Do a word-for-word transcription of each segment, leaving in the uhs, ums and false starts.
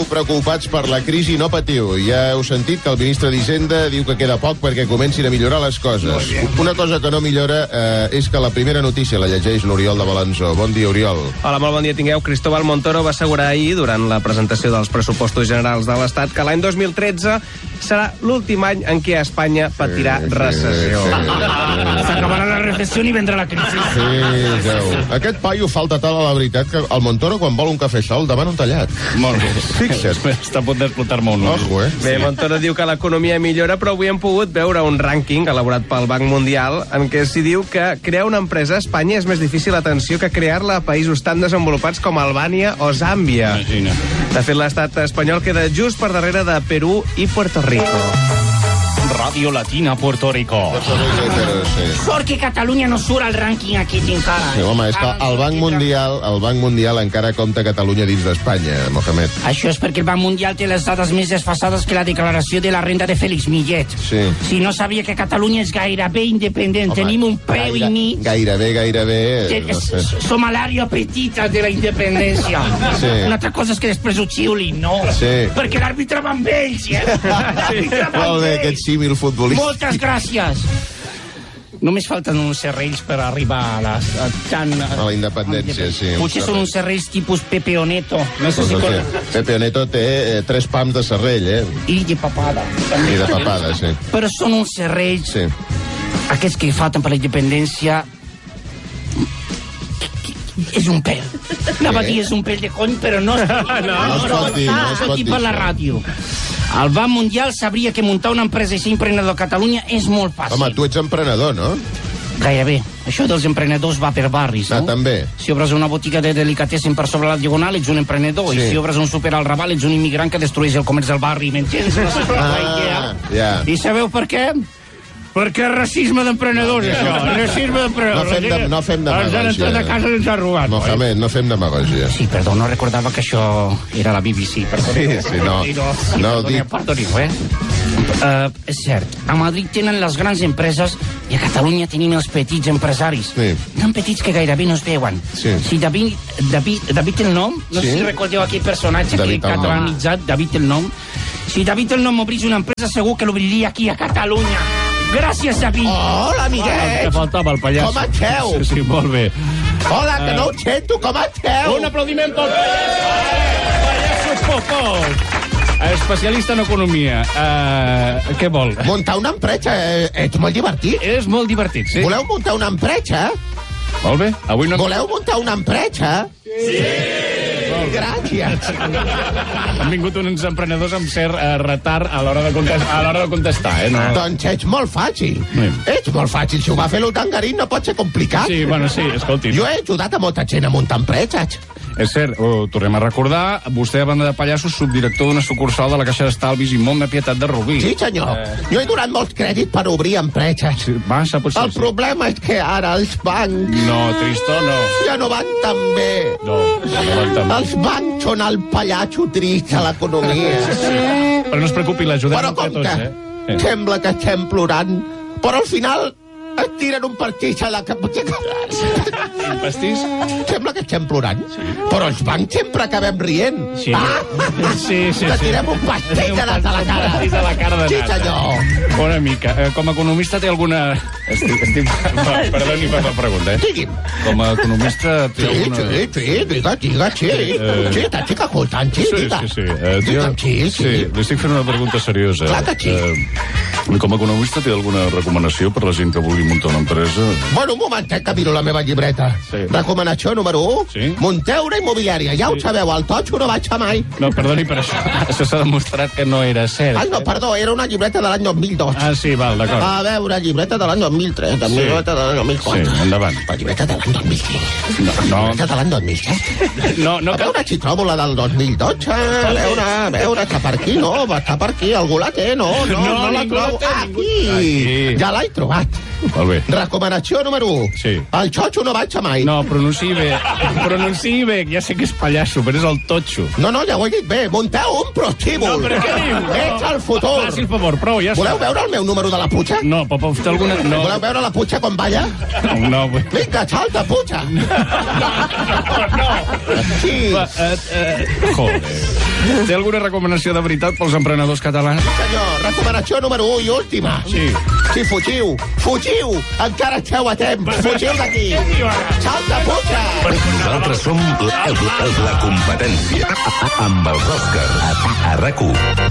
preocupats per la crisi, no patiu. Ja heu sentit que el ministre d'Hisenda diu que queda poc perquè comencin a millorar les coses. Una cosa que no millora eh, és que la primera notícia la llegeix l'Oriol de Balanzó. Bon dia, Oriol. Hola, molt bon dia tingueu. Cristóbal Montoro va assegurar ahir, durant la presentació dels pressupostos generals de l'Estat, que l'any dos mil tretze serà l'últim any en què Espanya patirà sí, recessió. Sí, sí. S'acabarà la recessió i vendrà la crisi. Sí, Déu. Aquest paio falta tal a la veritat que el Montoro, quan vol un cafè sol, demana un tallat. Molt bé. Fixa't. Està a punt d'explotar-me un ull. Ojo, eh? Bé, Montoro diu que l'economia millora, però avui hem pogut veure un rànquing elaborat pel Banc Mundial en què s'hi diu que crear una empresa a Espanya és més difícil, atenció, que crear-la a països tan desenvolupats com Albània o Zàmbia. Imagina. De fet, l'estat espanyol queda just per darrere de Perú i Puerto Rico. Radio Latina, Puerto Rico. Sí. Sort que Catalunya no surt al rànquing aquí encara. Sí, home, és que el Banc Mundial, el Banc Mundial encara compta Catalunya dins d'Espanya, Mohamed. Això és perquè el Banc Mundial té les dades més desfasades que la declaració de la renda de Félix Millet. Sí. Si no sabia que Catalunya és gairebé independent, Home, tenim un peu gaire, i mig. Gairebé, gairebé... Que No sé. som a l'àrea petita de la independència. Sí. Una altra cosa és que després ho xiulin, no? Sí. Perquè l'àrbitre va amb ells, eh? L'àrbitre va Molt amb bé, ells. aquest símil futbolístic. Moltes gràcies. Només falten uns serrells per arribar a la, a, tan, A la independència, sí. Potser són uns serrells tipus Pepe Oneto. No sé Doncs, si con... sí. Pepe Oneto té eh, tres pams de serrell, eh? I de papada. I de papada, sí. Però són uns serrells, Sí. aquests que falten per la independència. És un pèl. Anava a dir és un pèl de cony, però no. No, no es pot dir, no es pot dir per la això. ràdio. El Banc Mundial sabria que muntar una empresa i ser emprenedor a Catalunya és molt fàcil. Home, tu ets emprenedor, no? Gairebé. Això dels emprenedors va per barris, Ah, no? també. Si obres una botiga de delicatessen per sobre la Diagonal, ets un emprenedor. Sí. I si obres un súper al Raval, ets un immigrant que destrueix el comerç del barri, m'entens? No sé Ah, la idea. ja. I sabeu per què? Perquè és racisme d'emprenedors, això. Racisme d'emprenedors. No fem de- no fem Ens han demagògia. entrat a casa i ens han robat. Mohamed, no fem demagògia. Sí, perdó, no recordava que això era la B B C. Perdoniu. Sí, sí, no. Perdoniu, No, perdoniu, dic- perdoniu, eh? Uh, és cert, a Madrid tenen les grans empreses i a Catalunya tenim els petits empresaris. Sí. Tan petits que gairebé no es veuen. Sí. Si David, David, David el nom, no Sí. sé si recordeu aquell personatge David que he el Nom. catalanitzat, David el nom. Si David el nom obrís una empresa, segur que l'obriria aquí a Catalunya. Gràcies, David. Hola, Ah, amiguet! que faltava el pallasso. Com esteu? Sí, sí, molt bé. Hola, que no ho sento, com esteu? Un aplaudiment pel pallasso. Pallasso Popov. Especialista en economia. Uh, què vol? Muntar una empresa, eh, ets molt divertit. És molt divertit, sí? Voleu muntar una empresa? Molt bé. Avui no... Voleu muntar una empresa? Sí! Gràcies. Han vingut uns emprenedors amb cert uh, retard a l'hora de, contestar, a l'hora de contestar, eh? No... Doncs ets molt fàcil. Sí. Ets molt fàcil. Si ho va fer l'Utangarín no pot ser complicat. Sí, bueno, sí, escolti. Jo he ajudat a molta gent a muntar empreses. És cert, ho tornem a recordar. Vostè, a banda de pallassos, subdirector d'una sucursal de la Caixa d'Estalvis i Mont de Pietat de Rubí. Sí, senyor. Eh. Jo he donat molts crèdits per obrir empreses. Sí, massa potser. El problema és que ara els bancs No, Tristó, no. ja no van tan bé. No, no van tan bé. Els bancs són el pallatxo trist a l'economia. Però no es preocupi, l'ajudem Però entre com tots, que eh? eh. sembla que estem plorant, però al final es tiren un pastís a la caputxeta. Un pastís? Sembla que estem plorant, però els bancs sempre acabem rient. Sí. Ah! Sí, sí, Que sí. tirem un pastís de nata a la cara. Un pastís a la cara de Sí, nata. senyor. Una mica. Eh, Com a economista té alguna... Estic... estic... Va, perdoni per la pregunta, eh? Digui'm. Com a economista té Sí, alguna... sí, sí, diga, diga, sí. Eh. Sí, t'estic escoltant, sí, Sí, diga. sí, sí. Eh, té- Digue'm, sí, sí. sí. Li estic fent una pregunta seriosa. Clar que sí. Eh, com a economista té alguna recomanació per la gent que vulgui muntar una empresa? Bueno, un momentet que miro la meva llibreta. Sí. Recomanació número u. Sí. Munteu una immobiliària. Ja ho sabeu, al totxo no vaig a mai. No, perdoni per això. Això s'ha demostrat que no era cert. Ai, no, perdó, era una llibreta de l'any dos mil dos. Ah, sí, val, d'acord. A veure, llibreta de l'any dos mil tres, de Sí. llibreta de l'any dos mil quatre. Sí, endavant. La llibreta de l'any dos mil cinc. No, no. Llibreta de l'any dos mil set. No, no A cal... veure si trobo la del dos mil dotze. A veure, a veure, està per aquí, no? Està per aquí, algú la té, no? No, No, no, la ningú la trobo. té, ningú- Aquí! Aquí. Ja l'he trobat. Molt bé. Recomanació número u. Sí. Al xotxo no vaig a mai. No, pronunciï bé. Pronunciï bé, ja sé que és pallasso, però és el totxo. No, no, ja ho he dit bé. Munteu un prostíbul. No, però què diu? Ets el futur. Faci el favor, prou, ja Voleu està. veure el meu número de la putxa? No, Papa, té alguna... No, Voleu veure la putxa com balla? no, no. vull- Vinga, salta, putxa. No, no. Sí. Va, eh, eh, joder. Té alguna recomanació de veritat pels emprenedors catalans? Senyor, recomanació número u i última. Sí. Sí, fugiu, fugiu! Encara esteu a temps! Fugiu d'aquí! Salta, puja! Nosaltres som la, la, la competència. Amb els Òscars. A RAC u.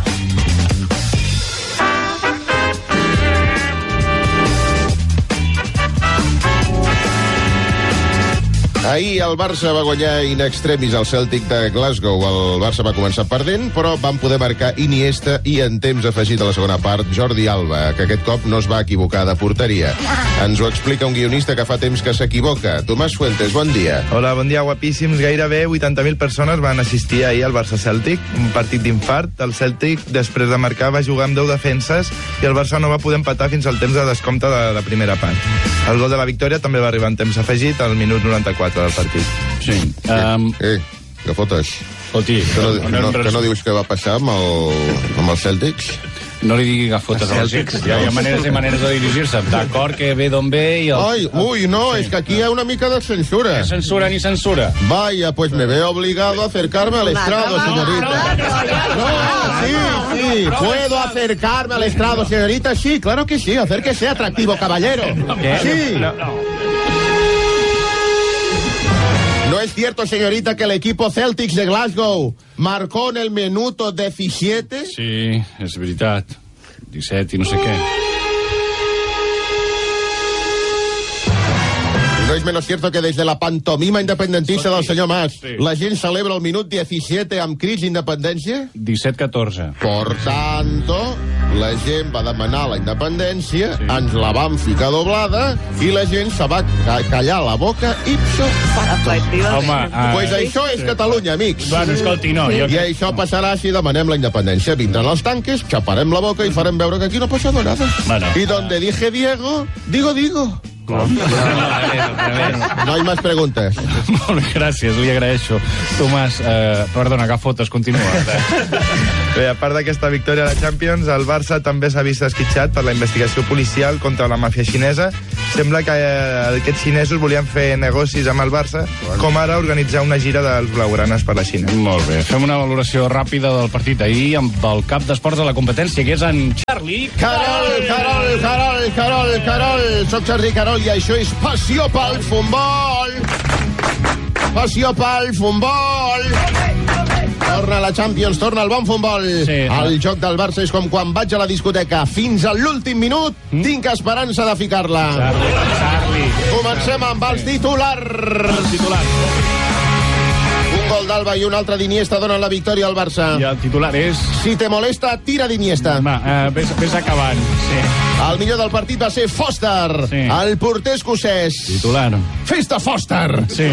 Ahir el Barça va guanyar in extremis al Celtic de Glasgow. El Barça va començar perdent, però van poder marcar Iniesta i en temps afegit a la segona part Jordi Alba, que aquest cop no es va equivocar de porteria. Ens ho explica un guionista que fa temps que s'equivoca. Tomàs Fuentes, bon dia. Hola, bon dia, guapíssims. Gairebé vuitanta mil persones van assistir ahir al Barça-Celtic, un partit d'infart. El Celtic, després de marcar, va jugar amb deu defenses i el Barça no va poder empatar fins al temps de descompte de la primera part. El gol de la victòria també va arribar en temps afegit al minut noranta-quatre del partit. Sí. Um, Eh, que fotes? Oti, Que no, no, que no dius què va passar amb el, amb els Celtics? no li digui gafotes als Celtics. Hi ha, hi ha maneres i maneres de dirigir-se. D'acord que ve d'on ve i... El... Ai, ui, no, és que aquí hi ha una mica de censura. Censura ni censura. Vaya, pues me veo obligado a acercarme al estrado, señorita. No, sí, sí, puedo acercarme al estrado, señorita. Sí, claro que sí, acérquese, atractivo caballero. Sí. ¿No es cierto, señorita, que el equipo Celtics de Glasgow marcó en el minuto diecisiete? Sí, és veritat. disset i no sé què. No es menos cierto que desde la pantomima independentista del señor Mas, Sí. la gent celebra el minut diecisiete amb crits d'independència? disset catorze. Por tanto, la gent va demanar la independència, Sí. ens la vam ficar doblada i la gent se va ca callar la boca ipso facto. Home, uh, Pues això és Catalunya, amics. Bueno, escolti, no. Jo... I això passarà si demanem la independència. Vindran els tanques, xaparem la boca i farem veure que aquí no passa nada. Bueno. Y donde dije Diego, digo, digo. Com? No, no, a veure, a veure. No hay más preguntes. Molt bé, gràcies, li agraeixo. Tomàs, eh, perdona, que fotes, continua. Bé, a part d'aquesta victòria a la Champions, el Barça també s'ha vist esquitxat per la investigació policial contra la màfia xinesa. Sembla que eh, aquests xinesos volien fer negocis amb el Barça, com ara organitzar una gira dels blaugranes per la Xina. Molt bé, fem una valoració ràpida del partit ahir amb el cap d'esports de la competència, que és en Charlie. Carol, Carol, Carol, Carol, Carol. Soc Jordi Carol i això és Passió pel Futbol. Passió pel Futbol. Torna la Champions, torna el bon futbol. Sí. El joc del Barça és com quan vaig a la discoteca. Fins a l'últim minut mm? tinc esperança de ficar-la. Charlie, Charlie. Comencem amb els titulars. Els titulars. Un gol d'Alba i un altre d'Iniesta donen la victòria al Barça. I el titular és... Si te molesta, tira d'Iniesta. Va, eh, ves, ves acabant. Sí. El millor del partit va ser Foster, Sí. el porter escocès. Titular. Festa Foster! Sí.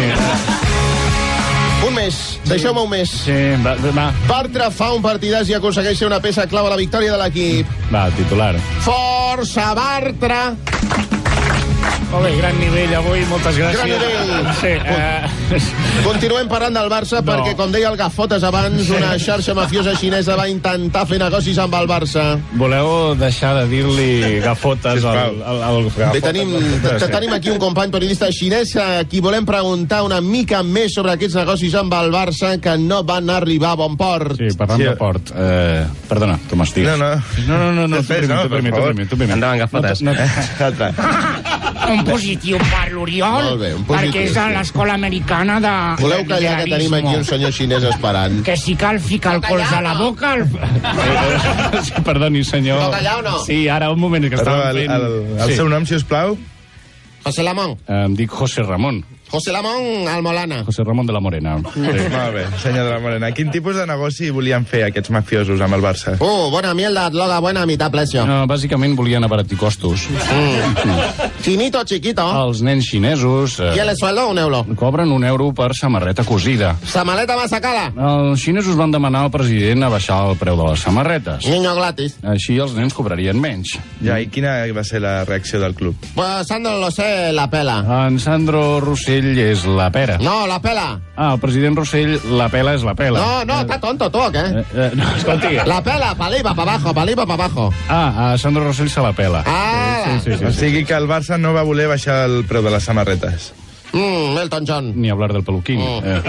Un mes, deixeu-me un mes. Sí, va, va. Bartra fa un partidàs i aconsegueix ser una peça clau a la victòria de l'equip. Va, titular. Força, Bartra! Molt bé, gran nivell avui, moltes gràcies. Gran nivell. Sí, eh... Continuem parlant del Barça No. perquè, com deia el Gafotes abans, una xarxa mafiosa xinesa va intentar fer negocis amb el Barça. Voleu deixar de dir-li gafotes al, al, al Bé, tenim, te- tenim aquí un company periodista xinès a qui volem preguntar una mica més sobre aquests negocis amb el Barça que no van arribar a bon port. Sí, parlant Sí. de port. Eh, perdona, Tomàs, digues. No, no. No, no, no, no, tu Després, primer, no, tu primer, per tu favor. primer, tu primer. Endavant, gafotes. No, no, Altre. Un positiu per l'Oriol, Molt bé, un positiu, perquè és a sí. l'escola americana de Voleu callar que tenim aquí un senyor xinès esperant? Que si cal ficar el cols a la boca... El... sí, perdoni, senyor. Puc callar o no? Sí, ara, un moment, que Perdó, estàvem el, fent... el, el sí. seu nom, si us plau? José Lamón. Eh, em dic José Ramon. José Lamón Almolana. José Ramon de la Morena. Sí. Molt bé, senyor de la Morena. Quin tipus de negoci volien fer aquests mafiosos amb el Barça? Uh, buena mierda, droga buena, mitad precio. No, bàsicament volien abaratir costos. Chinito chiquito. Els nens xinesos ¿Y el eh, sueldo? Un euro. cobren un euro per samarreta cosida. Samaleta más sacada. Els xinesos van demanar al president a baixar el preu de les samarretes. Niño gratis. Així els nens cobrarien menys. Ja, i quina va ser la reacció del club? Pues Sandro lo sé, la pela. En Sandro Rossell és la pera. No, la pela. Ah, el president Rossell, la pela és la pela. No, no, está tonto tú, ¿o qué? Eh, eh, no, escolti. La pela, pa' arriba, pa' abajo, pa' arriba, pa' abajo. Ah, a Sandro Rossell se la pela. Ah, Sí, sí, sí. O sí. sigui que el Barça no va voler baixar el preu de les samarretes. Mm, Elton John. Ni hablar del peluquín. Mm. Eh,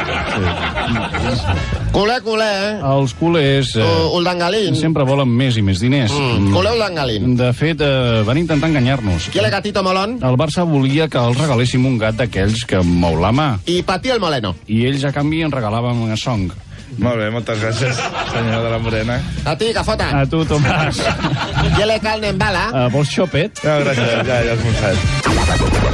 Culer, culer, eh? els culers eh, Uh, Uldangalín. sempre volen més i més diners. Mm, culer Uldangalín. De fet, eh, van intentar enganyar-nos. Qui el gatito molón? El Barça volia que els regaléssim un gat d'aquells que mou la mà. I Patí el Moleno. I ells, a canvi, ens regalaven una song. Molt bé, moltes gràcies, senyor de la Morena. A ti, Cafota. A tu, Tomàs. Qui le calnen bala? Uh, vols xopet? No, gràcies, ja, ja has mossat.